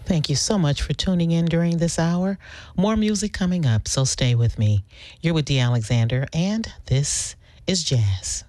Thank you so much for tuning in during this hour. More music coming up, so stay with me. You're with Dee Alexander, and this is Jazz.